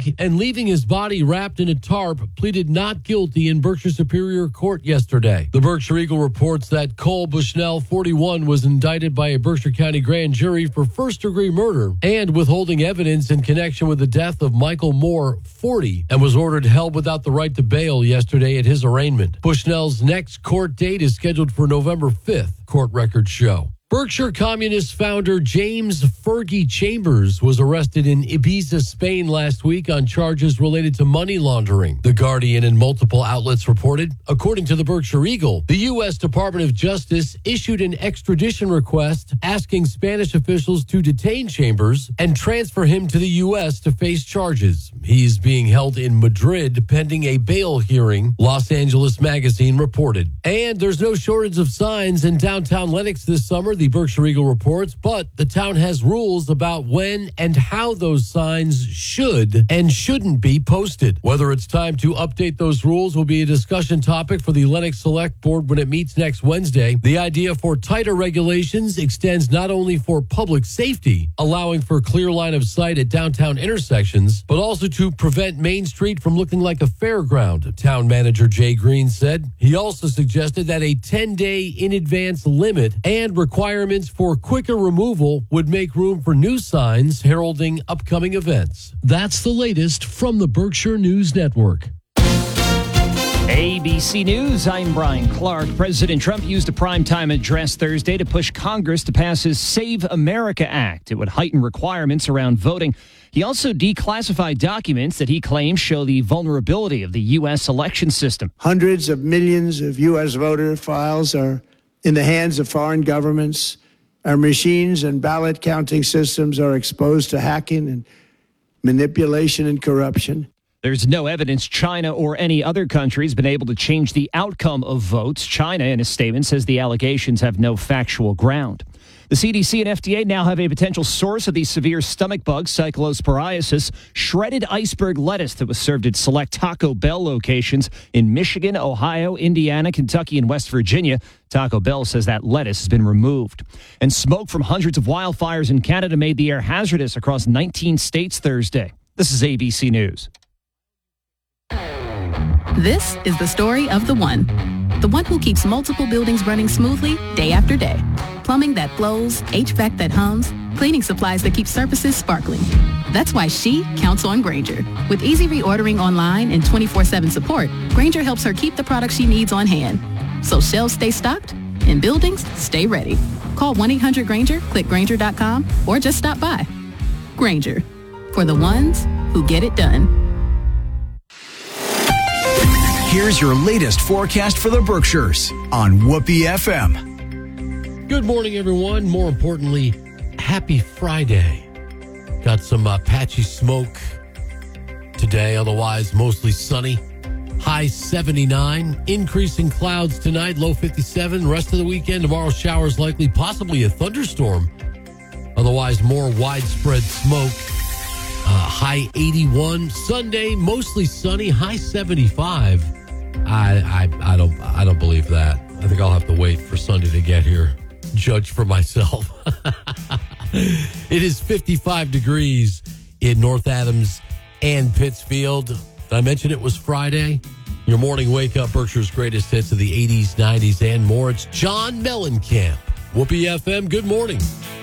leg and leaving his body wrapped in a tarp, pleaded not guilty in Berkshire Superior Court yesterday. The Berkshire Eagle reports that Cole Bushnell, 41, was indicted by a Berkshire County grand jury for first-degree murder and withholding evidence in connection with the death of Michael Moore, 40, and was ordered held without the right to bail yesterday at his arraignment. Bushnell's next court date is scheduled for November 5th, court records show. Berkshire Communist founder James Fergie Chambers was arrested in Ibiza, Spain last week on charges related to money laundering. The Guardian and multiple outlets reported. According to the Berkshire Eagle, the U.S. Department of Justice issued an extradition request asking Spanish officials to detain Chambers and transfer him to the U.S. to face charges. He's being held in Madrid pending a bail hearing, Los Angeles Magazine reported. And there's no shortage of signs in downtown Lenox this summer, the Berkshire Eagle reports, but the town has rules about when and how those signs should and shouldn't be posted. Whether it's time to update those rules will be a discussion topic for the Lenox Select Board when it meets next Wednesday. The idea for tighter regulations extends not only for public safety, allowing for clear line of sight at downtown intersections, but also to prevent Main Street from looking like a fairground, town manager Jay Green said. He also suggested that a 10-day in-advance limit and requirements for quicker removal would make room for new signs heralding upcoming events. That's the latest from the Berkshire News Network. ABC News, I'm Brian Clark. President Trump used a primetime address Thursday to push Congress to pass his Save America Act. It would heighten requirements around voting. He also declassified documents that he claims show the vulnerability of the U.S. election system. Hundreds of millions of U.S. voter files are in the hands of foreign governments. Our machines and ballot counting systems are exposed to hacking and manipulation and corruption. There's no evidence China or any other country has been able to change the outcome of votes. China, in a statement, says the allegations have no factual ground. The CDC and FDA now have a potential source of the severe stomach bug, cyclosporiasis, shredded iceberg lettuce that was served at select Taco Bell locations in Michigan, Ohio, Indiana, Kentucky, and West Virginia. Taco Bell says that lettuce has been removed. And smoke from hundreds of wildfires in Canada made the air hazardous across 19 states Thursday. This is ABC News. This is the story of the one who keeps multiple buildings running smoothly day after day. Plumbing that flows, HVAC that hums, cleaning supplies that keep surfaces sparkling. That's why she counts on Grainger. With easy reordering online and 24/7 support, Grainger helps her keep the products she needs on hand. So shelves stay stocked and buildings stay ready. Call 1-800-GRAINGER, click Grainger.com, or just stop by. Grainger, for the ones who get it done. Here's your latest forecast for the Berkshires on Whoopee FM. Good morning, everyone. More importantly, happy Friday. Got some patchy smoke today, otherwise mostly sunny. High 79. Increasing clouds tonight, low 57. Rest of the weekend, tomorrow showers likely, possibly a thunderstorm. Otherwise, more widespread smoke. High 81. Sunday, mostly sunny, high 75. I don't believe that. I think I'll have to wait for Sunday to get here. Judge for myself. It is 55 degrees in North Adams and Pittsfield. Did I mention it was Friday? Your morning wake up, Berkshire's greatest hits of the 80s, 90s, and more. It's John Mellencamp. Whoopee FM, good morning.